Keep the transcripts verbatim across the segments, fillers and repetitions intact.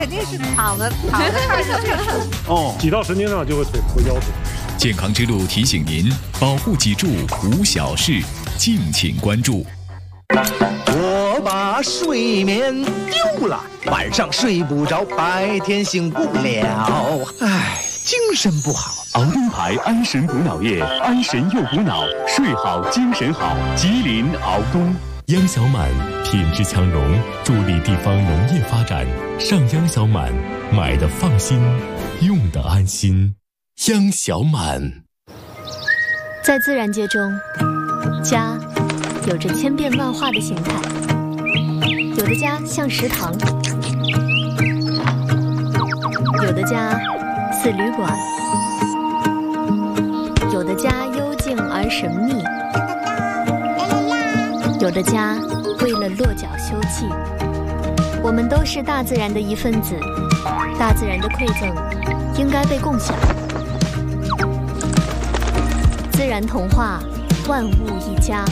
肯定是躺着躺着看是最舒服。 哦， 挤到神经上就会腿和腰腿。 健康之路提醒您，保护脊柱无小事，敬请关注。 我把睡眠丢了，晚上睡不着，白天醒不了，唉，精神不好。 熬东牌安神补脑液，安神又补脑，睡好精神好。吉林熬东。 央小满品质强农，助力地方农业发展。上央小满，买的放心，用的安心。央小满。 在自然界中，家有着千变万化的形态，有的家像食堂，有的家似旅馆，有的家幽静而神秘，有的家为了落脚休憩。我们都是大自然的一份子，大自然的馈赠应该被共享。自然童话，万物一家。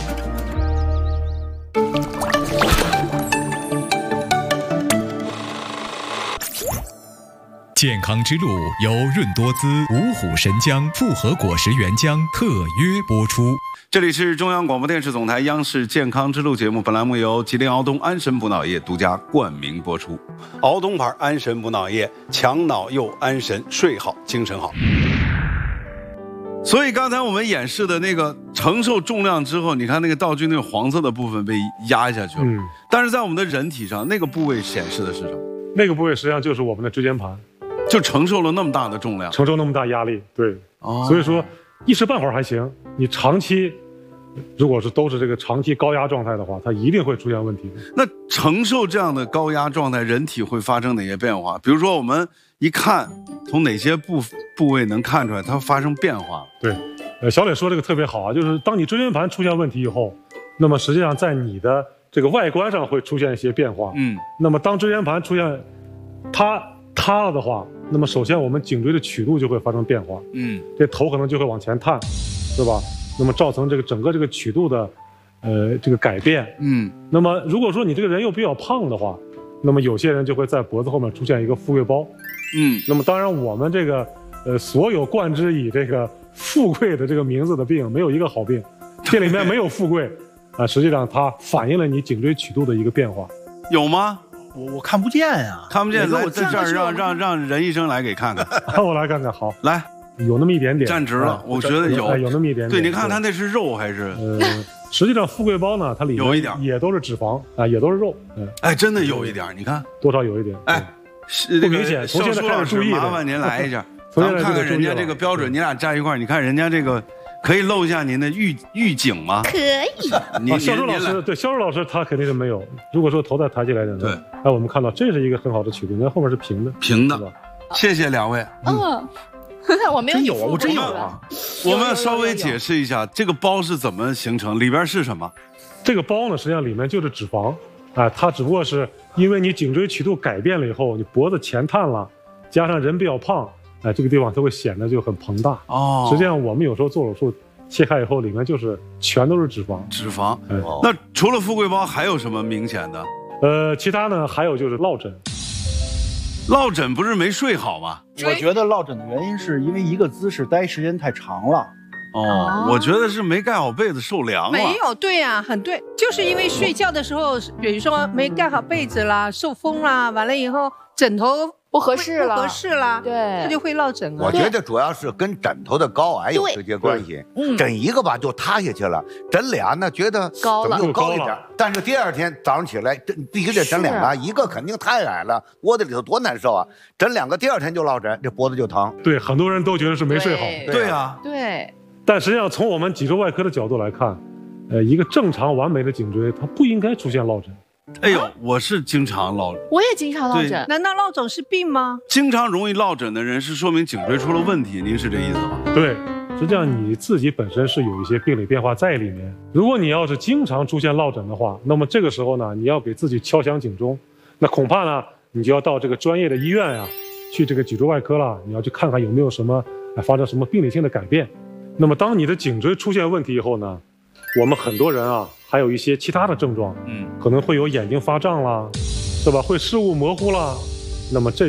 健康之路由润多滋、五虎神姜复合果实原浆特约播出。 这里是中央广播电视总台央视健康之路节目，本栏目由吉林敖东安神补脑液独家冠名播出。敖东牌安神补脑液，强脑又安神，睡好精神好。所以刚才我们演示的那个承受重量之后，你看那个道具那个黄色的部分被压下去了，嗯，但是在我们的人体上，那个部位显示的是什么？那个部位实际上就是我们的椎间盘，就承受了那么大的重量，承受那么大压力，对，哦，所以说一时半会儿还行，你长期如果是都是这个长期高压状态的话，它一定会出现问题的。那承受这样的高压状态，人体会发生哪些变化？比如说我们一看，从哪些部部位能看出来它发生变化？对，呃，小磊说这个特别好啊，就是当你椎间盘出现问题以后，那么实际上在你的这个外观上会出现一些变化。嗯，那么当椎间盘出现塌塌了的话，那么首先我们颈椎的曲度就会发生变化。嗯，这头可能就会往前探，对吧？那么造成这个整个这个曲度的，呃，这个改变。嗯，那么如果说你这个人又比较胖的话，那么有些人就会在脖子后面出现一个富贵包。嗯，那么当然我们这个，呃，所有冠之以这个富贵的这个名字的病，没有一个好病，这里面没有富贵，啊，实际上它反映了你颈椎曲度的一个变化。有吗？ 我我看不见呀， 看不见。来，在这儿让让让任医生来给看看，我来看看。好，来。有那么一点点站直了，啊、我觉得有、哎、有那么一点点。对，你看它那是肉还是？呃，实际上富贵包呢，它里面有一点也都是脂肪啊，也都是肉。嗯，哎，真的有一点，你看多少有一点。哎，不明显。从现在开始注意，麻烦您来一下，咱们看看人家这个标准，你俩站一块儿，你看人家这个可以露一下您的玉玉颈吗？可以。你、啊、销售老师对销售老师他肯定是没有。如果说头再抬起来点，对，哎，我们看到这是一个很好的曲度，你看后面是平的，平的。谢谢两位。嗯。 我没有， 真有啊，我真有啊。 我们要稍微解释一下，这个包是怎么形成，里边是什么？这个包呢，实际上里面就是脂肪，啊、呃，它只不过是因为你颈椎曲度改变了以后，你脖子前探了，加上人比较胖，哎、呃，这个地方它会显得就很膨大。哦，实际上我们有时候做手术切开以后，里面就是全都是脂肪。脂肪。哎、哦，那除了富贵包还有什么明显的？呃，其他呢还有就是落枕。落枕不是没睡好吗？ 我觉得落枕的原因是因为一个姿势待时间太长了。 哦，我觉得是没盖好被子受凉了。 没有，对呀、啊，很对，就是因为睡觉的时候，比如说没盖好被子啦，受风啦，完了以后枕头不合适了， 不合适了， 对， 它就会落枕啊。 我觉得主要是跟枕头的高矮有直接关系。嗯，枕一个吧就塌下去了，枕俩呢觉得高了， 又高一点，但是第二天早上起来，这必须得枕两个，一个肯定太矮了，窝在里头多难受啊！枕两个，第二天就落枕，这脖子就疼。 对，很多人都觉得是没睡好。对啊， 对。 但实际上从我们脊椎外科的角度来看，呃，一个正常完美的颈椎，它不应该出现落枕。哎呦，我是经常落枕， 我也经常落枕。 难道落枕是病吗？ 经常容易落枕的人是说明颈椎出了问题，您是这意思吗？对，实际上你自己本身是有一些病理变化在里面。如果你要是经常出现落枕的话，那么这个时候呢，你要给自己敲响警钟，那恐怕呢，你就要到这个专业的医院呀、啊，去这个脊椎外科了，你要去看看有没有什么啊发生什么病理性的改变。那么当你的颈椎出现问题以后呢，我们很多人啊，还有一些其他的症状，嗯，可能会有眼睛发胀啦，是吧？会视物模糊啦， 那么这